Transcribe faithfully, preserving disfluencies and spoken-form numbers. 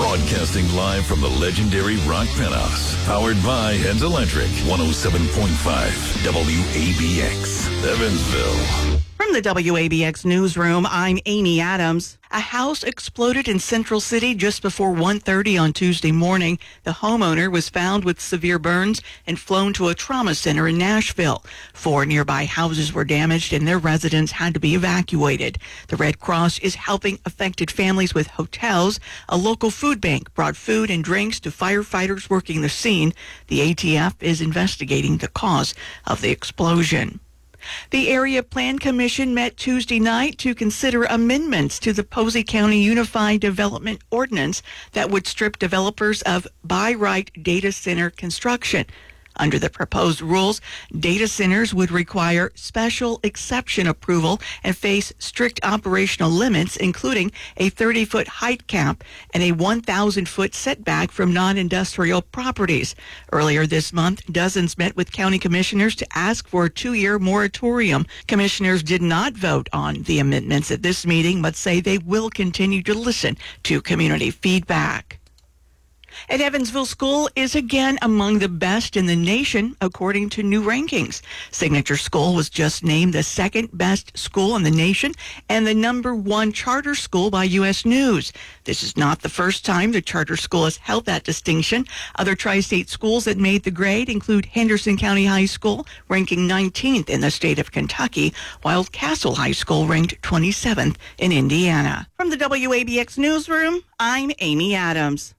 Broadcasting live from the legendary Rock Penthouse. Powered by Heads Electric. one oh seven point five W A B X, Evansville. From the W A B X newsroom, I'm Amy Adams. A house exploded in Central City just before one thirty on Tuesday morning. The homeowner was found with severe burns and flown to a trauma center in Nashville. Four nearby houses were damaged and their residents had to be evacuated. The Red Cross is helping affected families with hotels. A local food bank brought food and drinks to firefighters working the scene. The A T F is investigating the cause of the explosion. The Area Plan Commission met Tuesday night to consider amendments to the Posey County Unified Development Ordinance that would strip developers of by right data center construction. Under the proposed rules, data centers would require special exception approval and face strict operational limits, including a thirty-foot height cap and a one thousand foot setback from non-industrial properties. Earlier this month, dozens met with county commissioners to ask for a two-year moratorium. Commissioners did not vote on the amendments at this meeting, but say they will continue to listen to community feedback. An Evansville school is again among the best in the nation, according to new rankings. Signature School was just named the second best school in the nation and the number one charter school by U S News. This is not the first time the charter school has held that distinction. Other tri-state schools that made the grade include Henderson County High School, ranking nineteenth in the state of Kentucky, while Castle High School ranked twenty-seventh in Indiana. From the W A B X newsroom, I'm Amy Adams.